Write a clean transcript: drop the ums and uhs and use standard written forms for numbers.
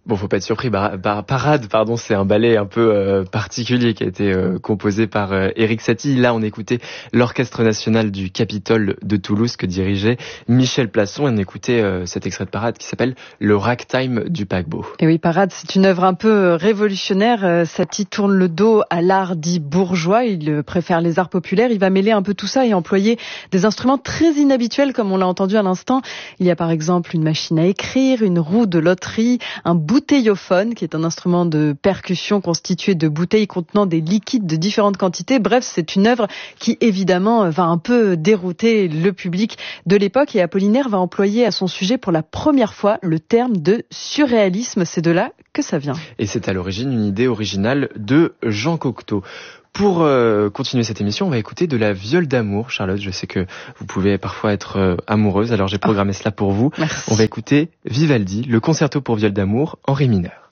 Bon, faut pas être surpris. Parade, pardon, c'est un ballet un peu particulier qui a été composé par Erik Satie. Là, on écoutait l'Orchestre national du Capitole de Toulouse que dirigeait Michel Plasson. Et on écoutait cet extrait de Parade qui s'appelle Le Ragtime du paquebot. Et oui, Parade, c'est une œuvre un peu révolutionnaire. Satie tourne le dos à l'art dit bourgeois. Il préfère les arts populaires. Il va mêler un peu tout ça et employer des instruments très inhabituels, comme on l'a entendu à l'instant. Il y a par exemple une machine à écrire, une roue de loterie, un bouteillophone, qui est un instrument de percussion constitué de bouteilles contenant des liquides de différentes quantités. Bref, c'est une œuvre qui, évidemment, va un peu dérouter le public de l'époque. Et Apollinaire va employer à son sujet pour la première fois le terme de surréalisme. C'est de là que ça vient. Et c'est à l'origine une idée originale de Jean Cocteau. Pour continuer cette émission, on va écouter de la viole d'amour. Charlotte, je sais que vous pouvez parfois être amoureuse, alors j'ai programmé cela pour vous. Merci. On va écouter Vivaldi, le concerto pour viole d'amour en ré mineur.